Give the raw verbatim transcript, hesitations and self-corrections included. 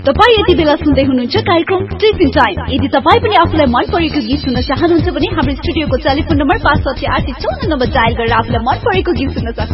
तपाई यति बेला सुन्दै हुनुहुन्छ कार्यक्रम टिचिङ टाइम। यदि तपाई पनि आफुलाई मन परेको गीत सुन्न चाहनुहुन्छ भने हाम्रो स्टुडियोको टेलिफोन नम्बर पाँच साठी आठ चौन्न नम्बर डायल गरेर आफुलाई मन परेको गीत सुन्न सक्नुहुन्छ।